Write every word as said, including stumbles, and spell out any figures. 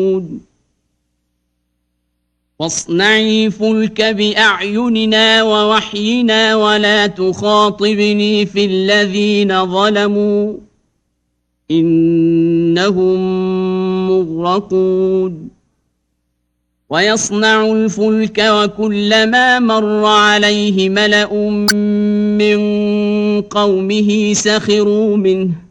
واصنع الفلك بأعيننا ووحينا ولا تخاطبني في الذين ظلموا إنهم مغرقون ويصنع الفلك وكلما مر عليه ملأ من قومه سخروا منه